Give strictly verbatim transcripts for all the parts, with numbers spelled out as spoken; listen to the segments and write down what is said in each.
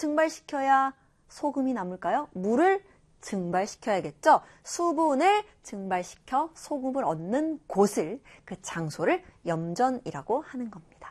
증발시켜야 소금이 남을까요? 물을 증발시켜야겠죠. 수분을 증발시켜 소금을 얻는 곳을, 그 장소를 염전이라고 하는 겁니다.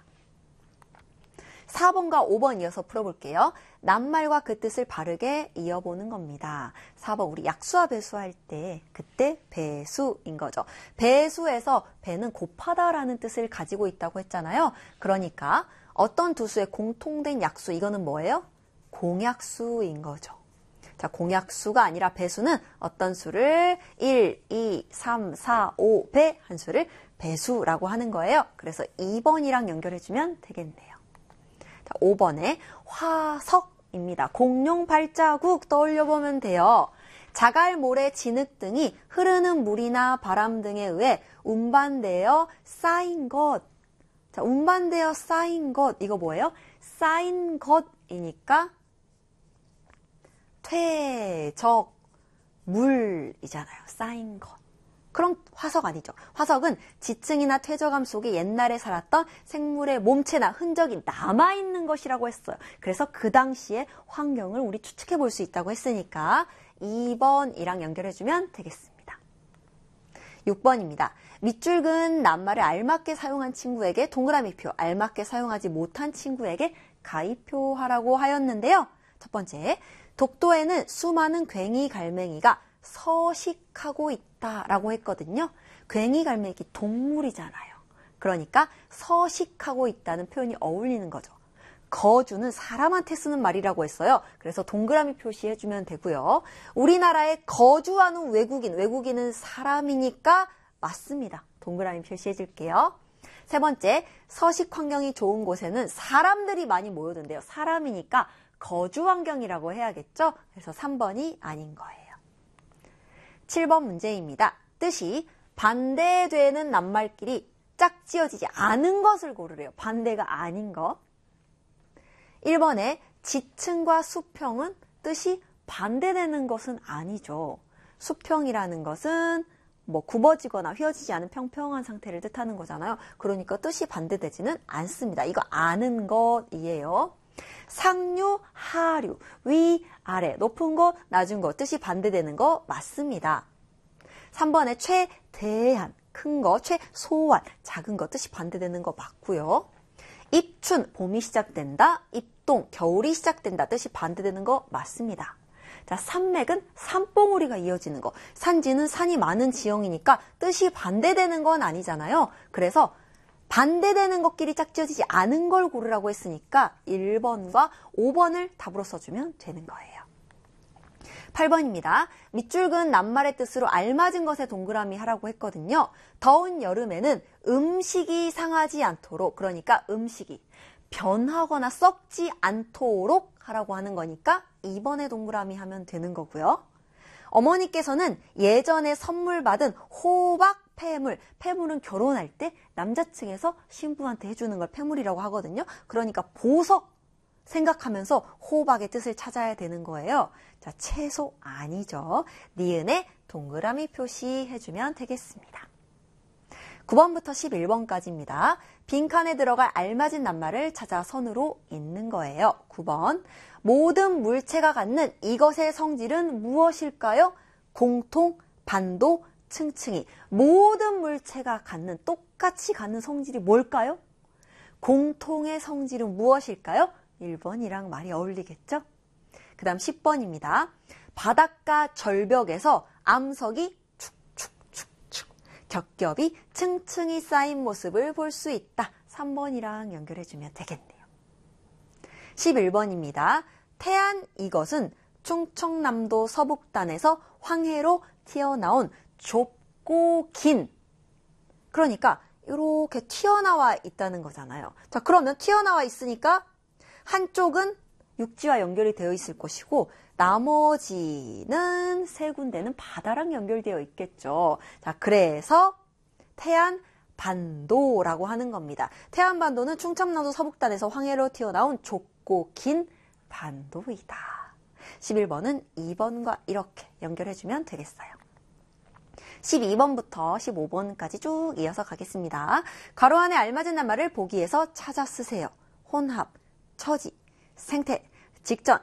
사 번과 오 번 이어서 풀어볼게요. 낱말과 그 뜻을 바르게 이어보는 겁니다. 사 번 우리 약수와 배수할 때 그때 배수인 거죠. 배수에서 배는 곱하다라는 뜻을 가지고 있다고 했잖아요. 그러니까 어떤 두 수의 공통된 약수, 이거는 뭐예요? 공약수인 거죠. 자, 공약수가 아니라 배수는 어떤 수를 일, 이, 삼, 사, 오, 배 한 수를 배수라고 하는 거예요. 그래서 이 번이랑 연결해주면 되겠네요. 자, 오 번에 화석입니다. 공룡 발자국 떠올려보면 돼요. 자갈, 모래, 진흙 등이 흐르는 물이나 바람 등에 의해 운반되어 쌓인 것. 자, 운반되어 쌓인 것, 이거 뭐예요? 쌓인 것이니까 퇴적, 물이잖아요. 쌓인 것. 그럼 화석 아니죠. 화석은 지층이나 퇴적암 속에 옛날에 살았던 생물의 몸체나 흔적이 남아있는 것이라고 했어요. 그래서 그 당시의 환경을 우리 추측해 볼 수 있다고 했으니까 이 번이랑 연결해주면 되겠습니다. 육 번입니다. 밑줄근 낱말을 알맞게 사용한 친구에게 동그라미표, 알맞게 사용하지 못한 친구에게 가위표 하였는데요. 첫 번째, 독도에는 수많은 괭이 갈매기가 서식하고 있다라고 했거든요. 괭이 갈매기 동물이잖아요. 그러니까 서식하고 있다는 표현이 어울리는 거죠. 거주는 사람한테 쓰는 말이라고 했어요. 그래서 동그라미 표시해주면 되고요. 우리나라에 거주하는 외국인, 외국인은 사람이니까 맞습니다. 동그라미 표시해줄게요. 세 번째, 서식 환경이 좋은 곳에는 사람들이 많이 모여든대요. 사람이니까 거주 환경이라고 해야겠죠? 그래서 삼 번이 아닌 거예요. 칠 번 문제입니다. 뜻이 반대되는 낱말끼리 짝지어지지 않은 것을 고르래요. 반대가 아닌 것. 일 번에 지층과 수평은 뜻이 반대되는 것은 아니죠. 수평이라는 것은 뭐 굽어지거나 휘어지지 않은 평평한 상태를 뜻하는 거잖아요. 그러니까 뜻이 반대되지는 않습니다. 이거 아는 것이에요. 상류, 하류, 위, 아래, 높은 것, 낮은 것, 뜻이 반대되는 거 맞습니다. 삼 번에 최대한, 큰 거, 최소한, 작은 거, 뜻이 반대되는 거 맞고요. 입춘, 봄이 시작된다. 입동, 겨울이 시작된다. 뜻이 반대되는 거 맞습니다. 자, 산맥은 산봉우리가 이어지는 거. 산지는 산이 많은 지형이니까 뜻이 반대되는 건 아니잖아요. 그래서 반대되는 것끼리 짝지어지지 않은 걸 고르라고 했으니까 일 번과 오 번을 답으로 써주면 되는 거예요. 팔 번입니다. 밑줄 그은 낱말의 뜻으로 알맞은 것에 동그라미 하라고 했거든요. 더운 여름에는 음식이 상하지 않도록, 그러니까 음식이 변하거나 썩지 않도록 하라고 하는 거니까 이 번에 동그라미 하면 되는 거고요. 어머니께서는 예전에 선물 받은 호박 폐물, 폐물은 결혼할 때 남자층에서 신부한테 해주는 걸 폐물이라고 하거든요. 그러니까 보석 생각하면서 호박의 뜻을 찾아야 되는 거예요. 자, 채소 아니죠. 니은에 동그라미 표시해주면 되겠습니다. 구 번부터 십일 번까지입니다. 빈칸에 들어갈 알맞은 낱말을 찾아 선으로 잇는 거예요. 구 번, 모든 물체가 갖는 이것의 성질은 무엇일까요? 공통, 반도, 층층이. 모든 물체가 갖는, 똑같이 갖는 성질이 뭘까요? 공통의 성질은 무엇일까요? 일 번이랑 말이 어울리겠죠? 그 다음 십 번입니다. 바닷가 절벽에서 암석이 축축축축, 겹겹이 층층이 쌓인 모습을 볼 수 있다. 삼 번이랑 연결해주면 되겠네요. 십일 번입니다. 태안 이것은 충청남도 서북단에서 황해로 튀어나온 좁고 긴, 그러니까 이렇게 튀어나와 있다는 거잖아요. 자, 그러면 튀어나와 있으니까 한쪽은 육지와 연결이 되어 있을 것이고 나머지는 세 군데는 바다랑 연결되어 있겠죠. 자, 그래서 태안반도라고 하는 겁니다. 태안반도는 충청남도 서북단에서 황해로 튀어나온 좁고 긴 반도이다. 십일 번은 이 번과 이렇게 연결해주면 되겠어요. 십이 번부터 십오 번까지 쭉 이어서 가겠습니다. 괄호 안에 알맞은 낱말을 보기에서 찾아 쓰세요. 혼합, 처지, 생태, 직전,